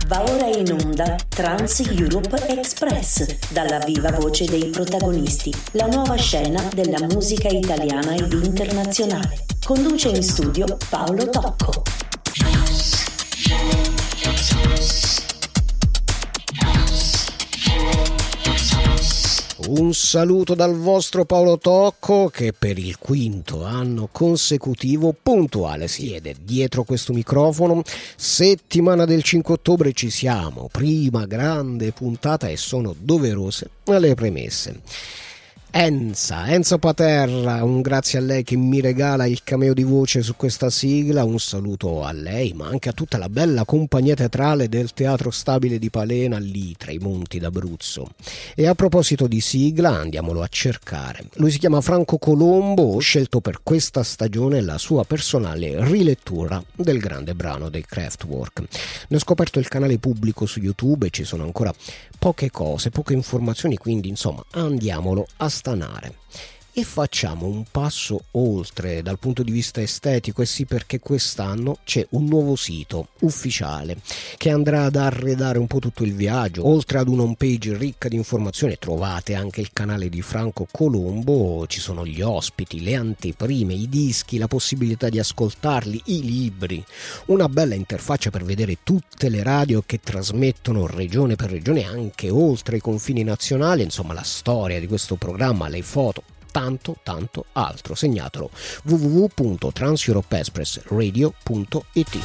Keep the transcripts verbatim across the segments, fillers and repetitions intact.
Va ora in onda Trans Europe Express, dalla viva voce dei protagonisti, la nuova scena della musica italiana ed internazionale. Conduce in studio Paolo Tocco. Un saluto dal vostro Paolo Tocco, che per il quinto anno consecutivo puntuale siede dietro questo microfono. Settimana del cinque ottobre ci siamo, prima grande puntata e sono doverose le premesse. Enza, Enza Paterra, un grazie a lei che mi regala il cameo di voce su questa sigla, un saluto a lei ma anche a tutta la bella compagnia teatrale del Teatro Stabile di Palena, lì tra i monti d'Abruzzo. E a proposito di sigla, andiamolo a cercare. Lui si chiama Franco Colombo, ho scelto per questa stagione la sua personale rilettura del grande brano dei Kraftwerk. Ne ho scoperto il canale pubblico su YouTube e ci sono ancora poche cose, poche informazioni, quindi insomma andiamolo a stanare. E facciamo un passo oltre dal punto di vista estetico, e sì, perché quest'anno c'è un nuovo sito ufficiale che andrà ad arredare un po' tutto il viaggio. Oltre ad una home page ricca di informazioni trovate anche il canale di Franco Colombo, ci sono gli ospiti, le anteprime, i dischi, la possibilità di ascoltarli, i libri, una bella interfaccia per vedere tutte le radio che trasmettono regione per regione anche oltre i confini nazionali, insomma la storia di questo programma, le foto, tanto tanto altro. Segnatelo: w w w punto trans europe express radio punto i t.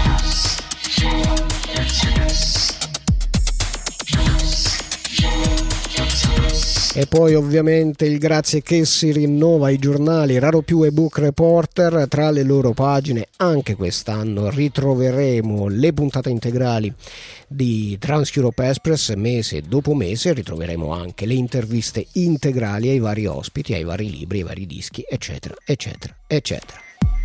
E poi ovviamente il grazie che si rinnova ai giornali Raro Più e Book Reporter. Tra le loro pagine anche quest'anno ritroveremo le puntate integrali di Trans Europe Express mese dopo mese, ritroveremo anche le interviste integrali ai vari ospiti, ai vari libri, ai vari dischi, eccetera eccetera eccetera.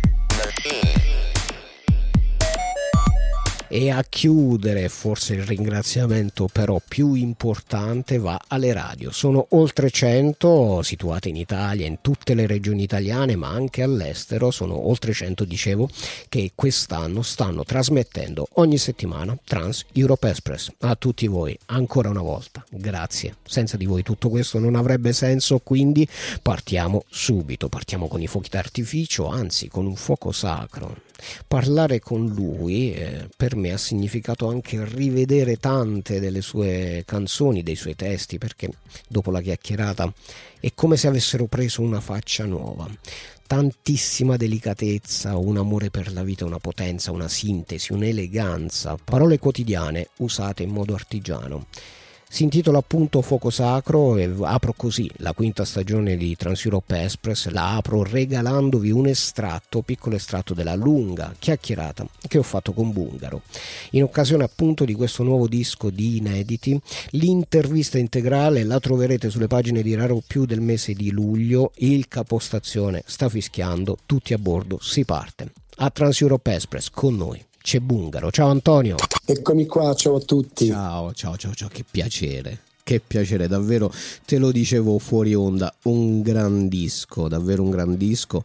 E a chiudere, forse il ringraziamento però più importante va alle radio. Sono oltre cento situate in Italia, in tutte le regioni italiane, ma anche all'estero. Sono oltre cento, dicevo, che quest'anno stanno trasmettendo ogni settimana Trans Europe Express. A tutti voi, ancora una volta, grazie. Senza di voi tutto questo non avrebbe senso, quindi partiamo subito. Partiamo con i fuochi d'artificio, anzi con un fuoco sacro. Parlare con lui eh, per me ha significato anche rivedere tante delle sue canzoni, dei suoi testi, perché dopo la chiacchierata è come se avessero preso una faccia nuova. Tantissima delicatezza, un amore per la vita, una potenza, una sintesi, un'eleganza, parole quotidiane usate in modo artigiano. Si intitola appunto Fuoco Sacro e apro così la quinta stagione di Trans Europe Express. La apro regalandovi un estratto, piccolo estratto della lunga chiacchierata che ho fatto con Bungaro in occasione appunto di questo nuovo disco di inediti. L'intervista integrale la troverete sulle pagine di Raro Più del mese di luglio. Il capostazione sta fischiando, tutti a bordo, si parte. A Trans Europe Express con noi c'è Bungaro. Ciao Antonio. Eccomi qua, ciao a tutti. Ciao, ciao, ciao, ciao, che piacere, che piacere, davvero, te lo dicevo fuori onda, un gran disco, davvero un gran disco.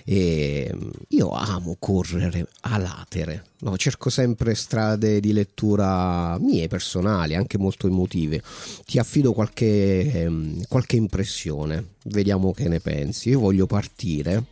E io amo correre a latere, no? Cerco sempre strade di lettura mie, personali, anche molto emotive. Ti affido qualche, ehm, qualche impressione, vediamo che ne pensi. Io voglio partire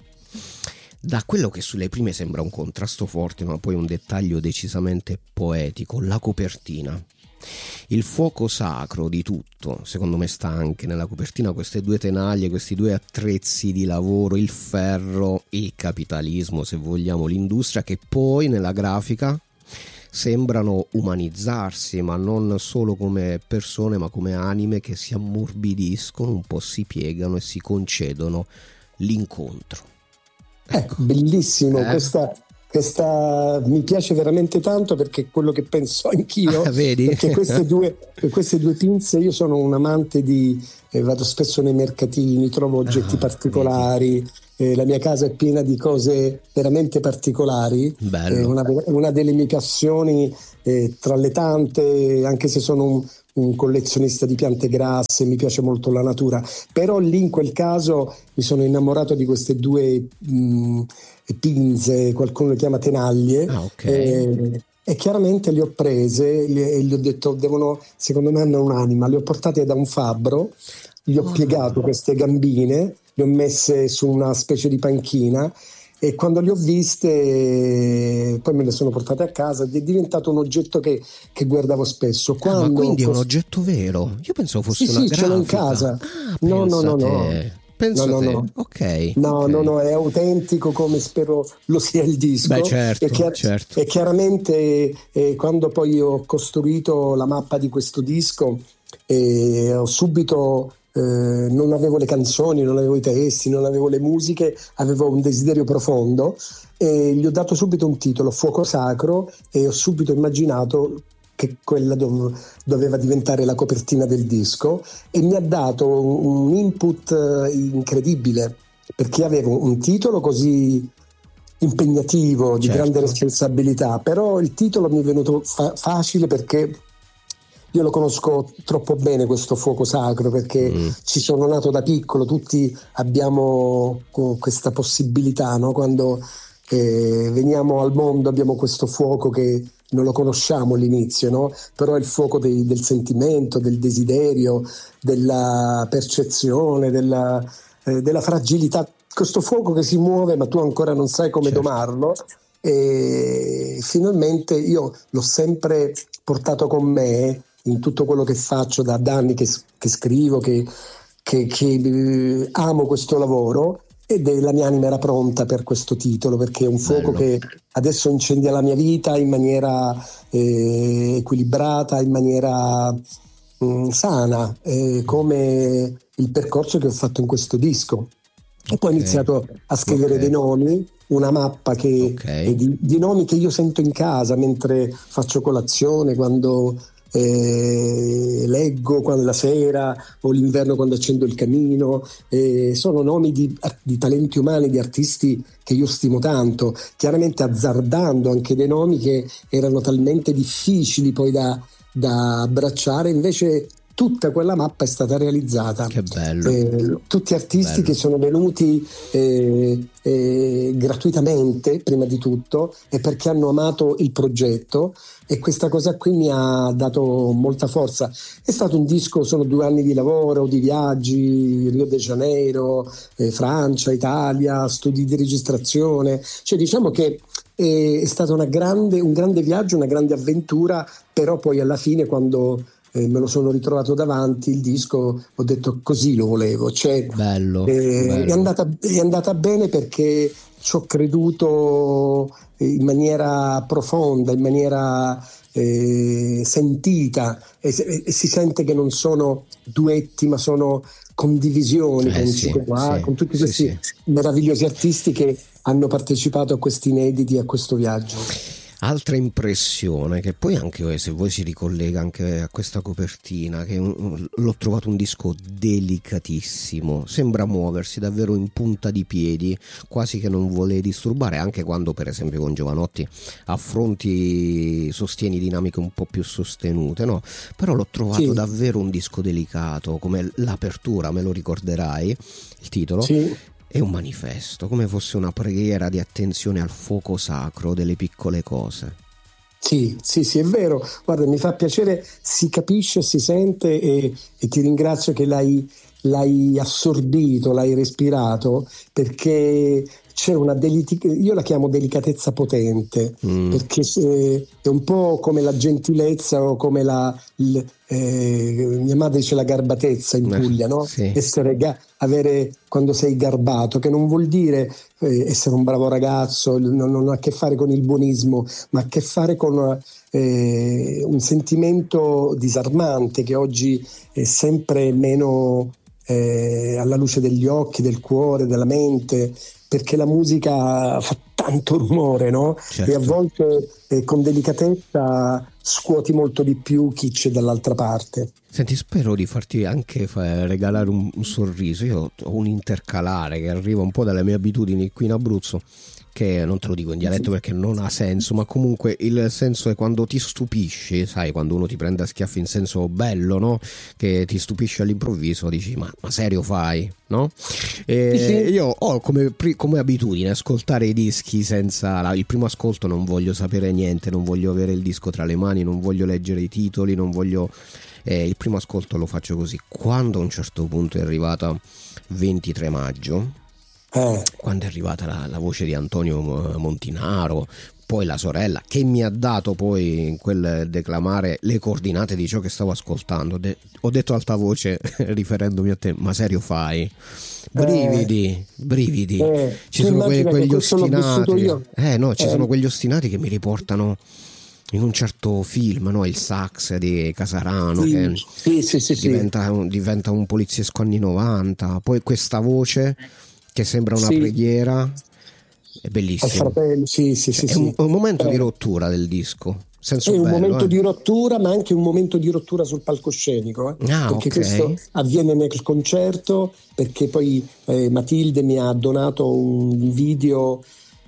da quello che sulle prime sembra un contrasto forte, ma poi un dettaglio decisamente poetico: la copertina. Il fuoco sacro di tutto, secondo me, sta anche nella copertina. Queste due tenaglie, questi due attrezzi di lavoro, il ferro, il capitalismo, se vogliamo, l'industria, che poi nella grafica sembrano umanizzarsi, ma non solo come persone, ma come anime che si ammorbidiscono, un po' si piegano e si concedono l'incontro. Ecco, bellissimo, eh? questa, questa mi piace veramente tanto, perché è quello che penso anch'io. Ah, vedi? Perché queste due, queste due pinze, io sono un amante di, eh, vado spesso nei mercatini, trovo oggetti ah, particolari, eh, la mia casa è piena di cose veramente particolari. Bello. È una, una delle mie passioni, eh, tra le tante, anche se sono un un collezionista di piante grasse, mi piace molto la natura, però lì in quel caso mi sono innamorato di queste due mh, pinze, qualcuno le chiama tenaglie, ah, okay. eh, E chiaramente le ho prese e gli ho detto, devono, secondo me hanno un'anima, le ho portate da un fabbro, gli ho oh. piegato queste gambine, le ho messe su una specie di panchina e quando le ho viste poi me le sono portate a casa ed è diventato un oggetto che, che guardavo spesso. Quando ah, ma quindi è un cos- oggetto vero? Io pensavo fosse sì, una sì, grafica. ce l'ho in casa. Ah, no, no, no, no. Penso no, no, no. Ok. No, okay. no, no, è autentico come spero lo sia il disco. Beh, certo, e, chiar- certo. e chiaramente eh, quando poi ho costruito la mappa di questo disco eh, ho subito eh, non avevo le canzoni, non avevo i testi, non avevo le musiche, avevo un desiderio profondo e gli ho dato subito un titolo, Fuoco Sacro, e ho subito immaginato che quella dov- doveva diventare la copertina del disco e mi ha dato un input incredibile perché avevo un titolo così impegnativo, di certo. grande responsabilità, però il titolo mi è venuto fa- facile perché io lo conosco troppo bene questo Fuoco Sacro perché mm. ci sono nato da piccolo, tutti abbiamo questa possibilità, no? Quando eh, veniamo al mondo abbiamo questo fuoco che non lo conosciamo all'inizio, no? Però è il fuoco dei, del sentimento, del desiderio, della percezione, della, eh, della fragilità. Questo fuoco che si muove ma tu ancora non sai come certo. domarlo e finalmente io l'ho sempre portato con me in tutto quello che faccio da, da anni che, che scrivo, che, che, che eh, amo questo lavoro. Ed la mia anima era pronta per questo titolo perché è un fuoco Bello. Che adesso incendia la mia vita in maniera eh, equilibrata, in maniera mh, sana, eh, come il percorso che ho fatto in questo disco. E okay. poi ho iniziato a scrivere okay. dei nomi, una mappa che, okay. di, di nomi che io sento in casa mentre faccio colazione, quando Eh, leggo quando la sera o l'inverno quando accendo il camino, eh, sono nomi di, di talenti umani, di artisti che io stimo tanto, chiaramente azzardando anche dei nomi che erano talmente difficili poi da, da abbracciare, invece tutta quella mappa è stata realizzata. Che bello. Eh, tutti artisti bello. Che sono venuti eh, eh, gratuitamente prima di tutto e perché hanno amato il progetto e questa cosa qui mi ha dato molta forza. È stato un disco, sono due anni di lavoro, di viaggi, Rio de Janeiro, eh, Francia, Italia, studi di registrazione, cioè diciamo che è stato una grande, un grande viaggio, una grande avventura, però poi alla fine quando Eh, me lo sono ritrovato davanti il disco, ho detto così lo volevo, cioè, bello, eh, bello. È, andata, è andata bene perché ci ho creduto in maniera profonda, in maniera eh, sentita e, e, e si sente che non sono duetti ma sono condivisioni eh, con, sì, qua, sì, con tutti sì, questi sì. meravigliosi artisti che hanno partecipato a questi inediti, a questo viaggio. Altra impressione che poi anche se voi si ricollega anche a questa copertina, che un, l'ho trovato un disco delicatissimo, sembra muoversi davvero in punta di piedi, quasi che non vuole disturbare, anche quando per esempio con Jovanotti affronti, sostieni dinamiche un po' più sostenute, no? Però l'ho trovato sì. davvero un disco delicato, come l'apertura, me lo ricorderai, il titolo? Sì. È un manifesto, come fosse una preghiera di attenzione al fuoco sacro delle piccole cose. Sì, sì, sì, è vero. Guarda, mi fa piacere, si capisce, si sente e, e ti ringrazio che l'hai, l'hai assorbito, l'hai respirato, perché c'è una delica- io la chiamo delicatezza potente, mm. perché eh, è un po' come la gentilezza o come la il, eh, mia madre dice la garbatezza in Puglia, no? Sì. Essere ga- avere quando sei garbato, che non vuol dire eh, essere un bravo ragazzo, non, non ha a che fare con il buonismo, ma ha a che fare con eh, un sentimento disarmante che oggi è sempre meno eh, alla luce degli occhi, del cuore, della mente, perché la musica fa tanto rumore, no? Certo. E a volte eh, con delicatezza scuoti molto di più chi c'è dall'altra parte. Senti, spero di farti anche fa- regalare un, un sorriso. Io ho un intercalare che arriva un po' dalle mie abitudini qui in Abruzzo, che non te lo dico in dialetto perché non ha senso, ma comunque il senso è quando ti stupisci, sai, quando uno ti prende a schiaffi in senso bello, no? Che ti stupisci all'improvviso, dici ma, ma serio fai, no? E sì. Io ho come, come abitudine ascoltare i dischi senza il primo ascolto, non voglio sapere niente, non voglio avere il disco tra le mani, non voglio leggere i titoli, non voglio eh, il primo ascolto lo faccio così. Quando a un certo punto è arrivata ventitré maggio, Eh. quando è arrivata la, la voce di Antonio Montinaro, poi la sorella che mi ha dato poi in quel declamare le coordinate di ciò che stavo ascoltando, De- ho detto alta voce riferendomi a te, ma serio fai? Brividi, eh. brividi eh. ci sono que- quegli ostinati eh no ci eh. sono quegli ostinati che mi riportano in un certo film, no? Il sax di Casarano, sì, che sì, sì, sì, diventa, sì. diventa un poliziesco anni novanta, poi questa voce che sembra una sì. preghiera, è bellissimo. Fratello, sì, sì, sì, è sì. Un, un momento eh. di rottura del disco. Senso è un bello, momento eh. di rottura, ma anche un momento di rottura sul palcoscenico, eh? ah, perché okay. questo avviene nel concerto, perché poi eh, Matilde mi ha donato un video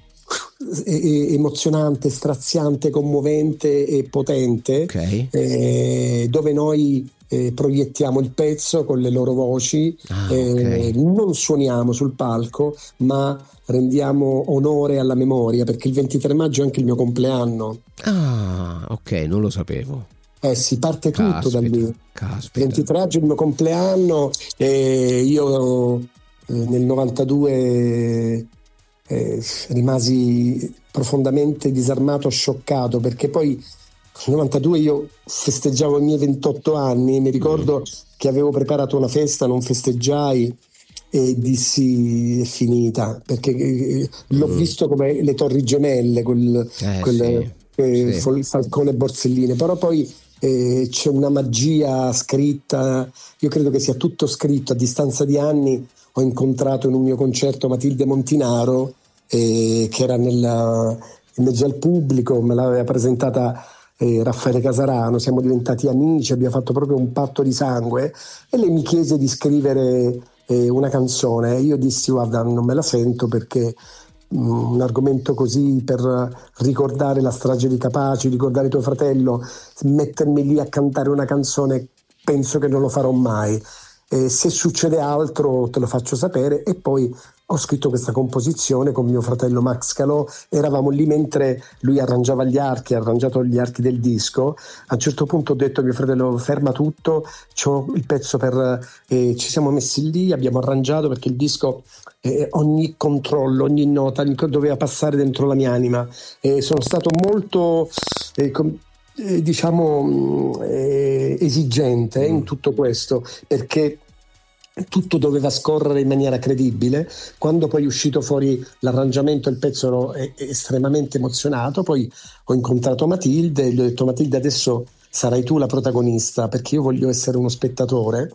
emozionante, straziante, commovente e potente, okay. eh, dove noi eh, proiettiamo il pezzo con le loro voci, ah, eh, okay. non suoniamo sul palco ma rendiamo onore alla memoria, perché il ventitré maggio è anche il mio compleanno. Ah, ok, non lo sapevo. Eh si parte tutto caspita, da lì. Caspita. ventitré maggio è il mio compleanno e io eh, nel novantadue Eh, rimasi profondamente disarmato, scioccato, perché poi nel novantadue io festeggiavo i miei ventotto anni, mi ricordo mm. che avevo preparato una festa, non festeggiai e dissi è finita, perché eh, l'ho mm. visto come le Torri Gemelle, quel, eh, quel sì, eh, sì. Falcone e Borsellino, però poi eh, c'è una magia scritta, io credo che sia tutto scritto. A distanza di anni ho incontrato in un mio concerto Matilde Montinaro, eh, che era nella, in mezzo al pubblico, me l'aveva presentata eh, Raffaele Casarano, siamo diventati amici, abbiamo fatto proprio un patto di sangue e lei mi chiese di scrivere eh, una canzone. Io dissi guarda, non me la sento perché mh, un argomento così per ricordare la strage di Capaci, ricordare tuo fratello, mettermi lì a cantare una canzone penso che non lo farò mai. Eh, se succede altro te lo faccio sapere. E poi ho scritto questa composizione con mio fratello Max Calò, eravamo lì mentre lui arrangiava gli archi, ha arrangiato gli archi del disco. A un certo punto ho detto a mio fratello ferma tutto, c'ho il pezzo per eh, ci siamo messi lì, abbiamo arrangiato, perché il disco eh, ogni controllo, ogni nota doveva passare dentro la mia anima, e sono stato molto eh, com- eh, diciamo eh, esigente in tutto questo, perché tutto doveva scorrere in maniera credibile. Quando poi è uscito fuori l'arrangiamento, il pezzo ero estremamente emozionato. Poi ho incontrato Matilde e gli ho detto Matilde adesso sarai tu la protagonista, perché io voglio essere uno spettatore,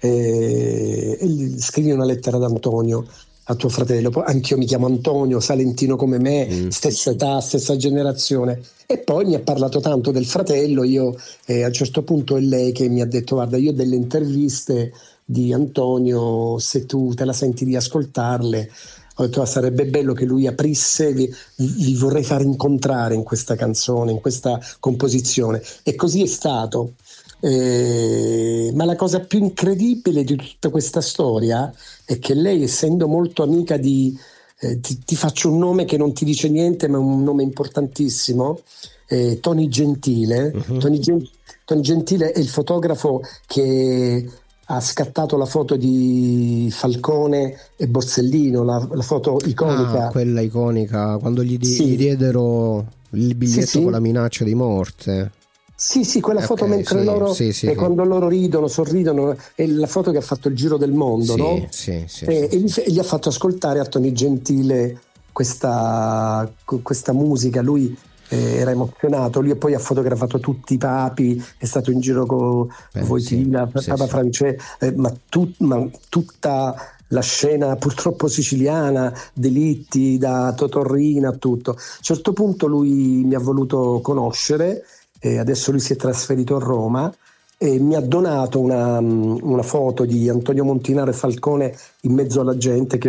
e, e gli scrivi una lettera ad Antonio, a tuo fratello. Anch'io mi chiamo Antonio, salentino come me, mm. stessa età, stessa generazione. E poi mi ha parlato tanto del fratello. Io eh, a un certo punto è lei che mi ha detto guarda, io delle interviste di Antonio, se tu te la senti di ascoltarle, ho detto ah, sarebbe bello che lui aprisse, vi, vi vorrei far incontrare in questa canzone, in questa composizione. E così è stato. Eh, ma la cosa più incredibile di tutta questa storia è che lei, essendo molto amica di eh, ti, ti faccio un nome che non ti dice niente ma è un nome importantissimo, eh, Tony Gentile. uh-huh. Tony, Gen- Tony Gentile è il fotografo che ha scattato la foto di Falcone e Borsellino, la, la foto iconica. Ah, quella iconica, quando gli, di- sì. gli diedero il biglietto sì, sì. con la minaccia di morte. Sì, sì, quella foto okay, mentre sì, loro sì, sì, e sì. quando loro ridono, sorridono, è la foto che ha fatto il giro del mondo, sì, no? Sì, sì, e, sì, e, gli, sì. e gli ha fatto ascoltare a Tony Gentile questa, questa musica. Lui eh, era emozionato, lui poi ha fotografato tutti i papi, è stato in giro con Wojtyla, sì, Papa sì, Francesco, eh, ma, tu, ma tutta la scena purtroppo siciliana, delitti da Totorrina, tutto. A un certo punto lui mi ha voluto conoscere, e adesso lui si è trasferito a Roma e mi ha donato una, una foto di Antonio Montinaro e Falcone in mezzo alla gente che ho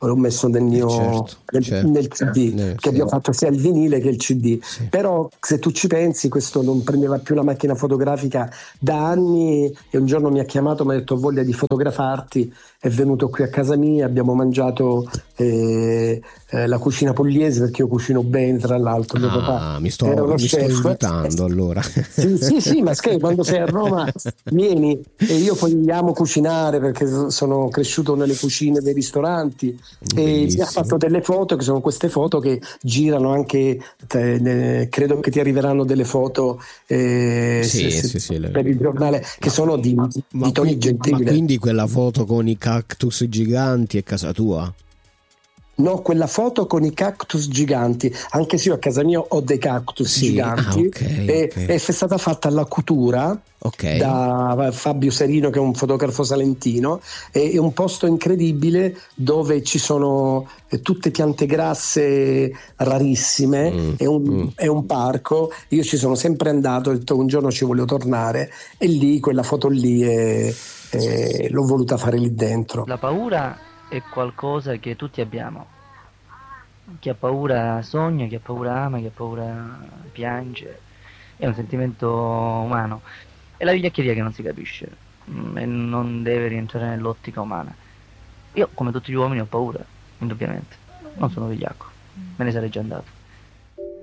l'ho messo nel mio certo, nel, certo. nel C D, Nel, che sì. abbiamo fatto sia il vinile che il C D. Sì. Però se tu ci pensi, questo non prendeva più la macchina fotografica da anni e un giorno mi ha chiamato, mi ha detto: ho voglia di fotografarti, è venuto qui a casa mia, abbiamo mangiato eh, eh, la cucina pugliese, perché io cucino bene, tra l'altro mio papà Ah, mi era sto, uno mi sto chef. invitando allora. Sì, sì, sì, ma scherzi, quando sei a Roma vieni, e io poi amo cucinare perché sono cresciuto nelle cucine dei ristoranti, e mi ha fatto Bellissimo. delle foto che sono queste foto che girano anche, te, ne- credo che ti arriveranno delle foto eh, se- Sì, se- sì, sì. le- per il giornale, che Ma, sono di, ma di Tony qui- ma Gentile. quindi quella foto con i cactus giganti è casa tua? No, quella foto con i cactus giganti, anche se io a casa mia ho dei cactus Sì, ah, giganti, ok, e ok. è stata fatta alla Coutura Ok. da Fabio Serino, che è un fotografo salentino. È un posto incredibile dove ci sono eh, tutte piante grasse rarissime, Mm, è un, mm. è un parco, io ci sono sempre andato, ho detto un giorno ci voglio tornare, e lì quella foto lì è- è- l'ho voluta fare lì dentro. La paura è qualcosa che tutti abbiamo. Chi ha paura sogna, chi ha paura ama, chi ha paura piange. È un sentimento umano. È la vigliaccheria che non si capisce mm, e non deve rientrare nell'ottica umana. Io, come tutti gli uomini, ho paura, indubbiamente. Non sono vigliacco, me ne sarei già andato.